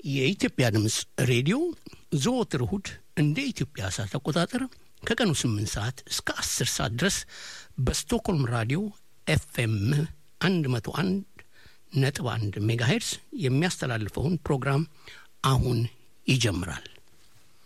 የኢትዮጵያ ድምጽ ሬዲዮ ዘወትር እሁድ እንደ ኢትዮጵያ ሰዓት አቆጣጠር ከቀኑ 8 ሰዓት እስከ 10 ሰዓት ድረስ በስቶክሆልም ራዲዮ ኤፍኤም 101.1 ሜጋሄርዝ የሚያስተላልፈውን ፕሮግራም አሁን ይጀምራል።